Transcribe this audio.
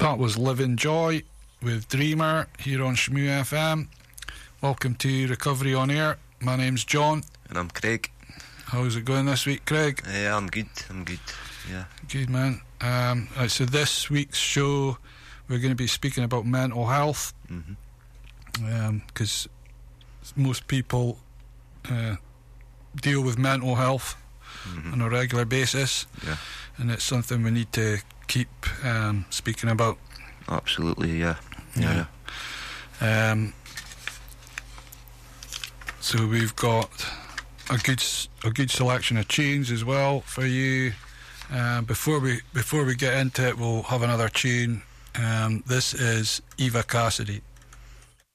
That was Live in Joy with Dreamer here on Shmoo FM. Welcome to Recovery on Air. My name's John. And I'm Craig. How's it going this week, Craig? Yeah, I'm good. Yeah. Good, man. Right, so this week's show, we're going to be speaking about mental health. Because most people deal with mental health on a regular basis. Yeah. And it's something we need to keep speaking about. Absolutely, yeah. So we've got a good selection of tunes as well for you. Before we get into it, we'll have another tune. This is Eva Cassidy.